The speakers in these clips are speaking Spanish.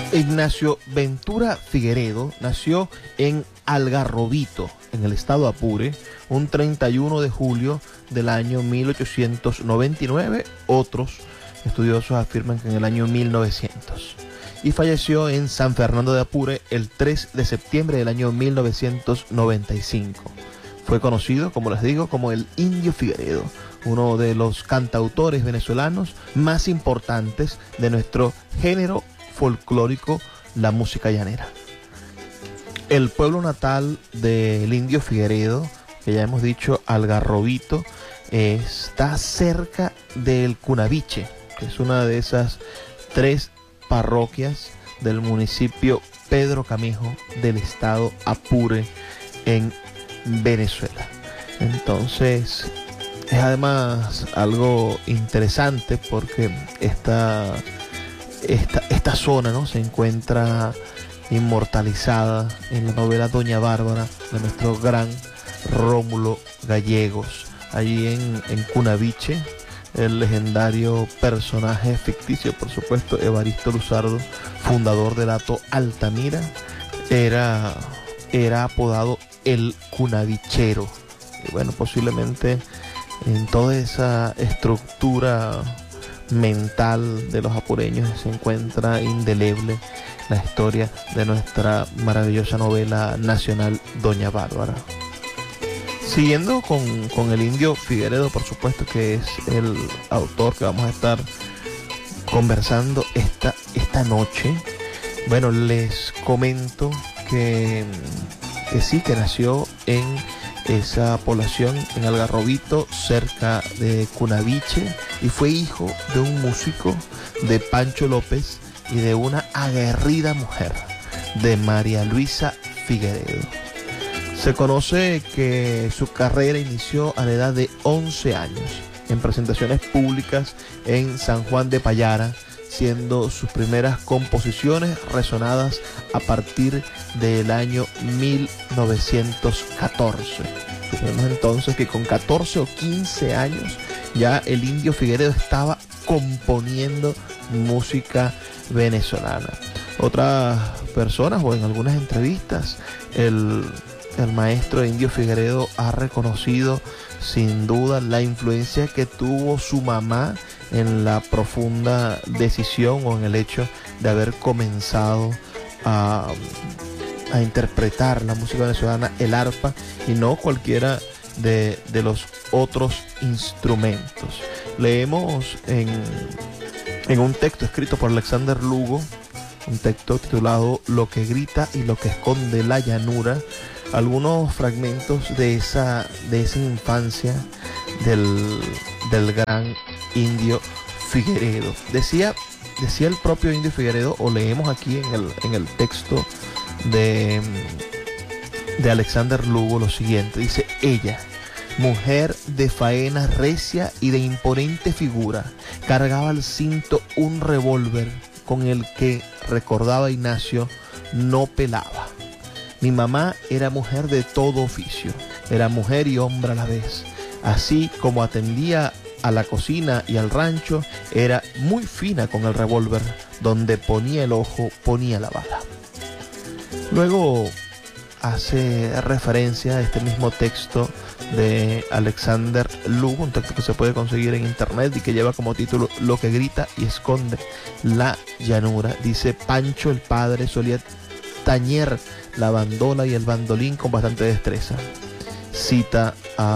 Ignacio Ventura Figueredo nació en Algarrobito, en el estado Apure, un 31 de julio del año 1899. Otros estudiosos afirman que en el año 1900. Y falleció en San Fernando de Apure el 3 de septiembre del año 1995. Fue conocido, como les digo, como el Indio Figueredo, uno de los cantautores venezolanos más importantes de nuestro género folclórico, la música llanera. El pueblo natal del Indio Figueredo, que ya hemos dicho, Algarrobito, está cerca del Cunaviche, que es una de esas 3 parroquias del municipio Pedro Camejo del estado Apure en Venezuela. Entonces es además algo interesante porque esta zona, ¿no?, se encuentra inmortalizada en la novela Doña Bárbara de nuestro gran Rómulo Gallegos. Allí en Cunaviche, el legendario personaje ficticio, por supuesto, Evaristo Luzardo, fundador del hato Altamira, era apodado el Cunavichero. Y bueno, posiblemente en toda esa estructura mental de los apureños se encuentra indeleble la historia de nuestra maravillosa novela nacional Doña Bárbara. Siguiendo con el Indio Figueredo, por supuesto, que es el autor que vamos a estar conversando esta noche. Bueno, les comento que sí, que nació en esa población, en Algarrobito, cerca de Cunaviche, y fue hijo de un músico, de Pancho López, y de una aguerrida mujer, de María Luisa Figueredo. Se conoce que su carrera inició a la edad de 11 años, en presentaciones públicas en San Juan de Payara, siendo sus primeras composiciones resonadas a partir del año 1914. Supongamos entonces que con 14 o 15 años ya el Indio Figueredo estaba componiendo música venezolana. Otras personas, o en algunas entrevistas, el maestro Indio Figueredo ha reconocido sin duda la influencia que tuvo su mamá en la profunda decisión o en el hecho de haber comenzado a interpretar la música venezolana, el arpa, y no cualquiera de los otros instrumentos. Leemos en un texto escrito por Alexander Lugo, un texto titulado Lo que grita y lo que esconde la llanura, algunos fragmentos de esa infancia del gran Indio Figueredo. Decía el propio Indio Figueredo, o leemos aquí en el texto de Alexander Lugo, lo siguiente. Dice: ella, mujer de faena recia y de imponente figura, cargaba al cinto un revólver con el que, recordaba Ignacio, no pelaba. Mi mamá era mujer de todo oficio, era mujer y hombre a la vez. Así como atendía a la cocina y al rancho, era muy fina con el revólver. Donde ponía el ojo, ponía la bala. Luego hace referencia a este mismo texto de Alexander Lugo, un texto que se puede conseguir en internet y que lleva como título Lo que grita y esconde la llanura. Dice: Pancho el padre solía tañer la bandola y el bandolín con bastante destreza. Cita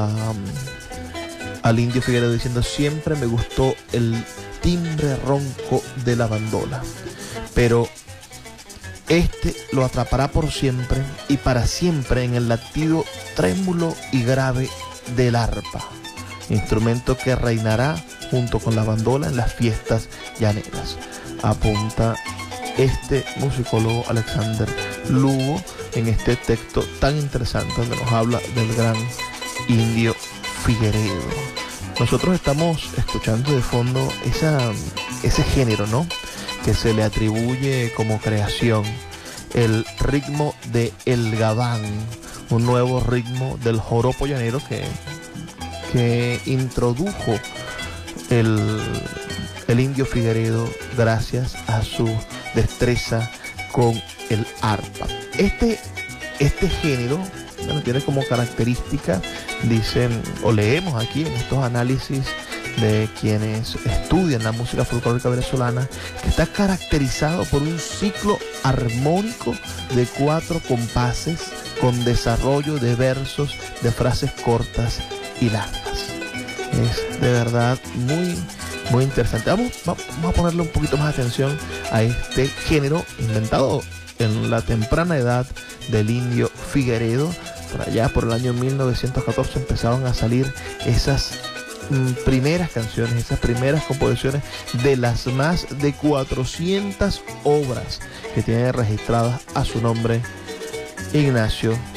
al Indio Figueredo diciendo: siempre me gustó el timbre ronco de la bandola, pero este lo atrapará por siempre y para siempre en el latido trémulo y grave del arpa, instrumento que reinará junto con la bandola en las fiestas llaneras. Apunta este musicólogo Alexander Lugo en este texto tan interesante donde nos habla del gran Indio Figueredo. Nosotros estamos escuchando de fondo ese género, ¿no?, que se le atribuye como creación, el ritmo de El Gabán, un nuevo ritmo del joropo llanero que introdujo el Indio Figueredo gracias a su destreza con el arpa. Este género, bueno, tiene como característica, dicen o leemos aquí en estos análisis de quienes estudian la música folclórica venezolana, que está caracterizado por un ciclo armónico de 4 compases con desarrollo de versos, de frases cortas y largas. Es de verdad muy interesante. Vamos a ponerle un poquito más atención a este género inventado en la temprana edad del Indio Figueredo. Por allá, por el año 1914, empezaron a salir esas primeras canciones, esas primeras composiciones de las más de 400 obras que tiene registradas a su nombre Ignacio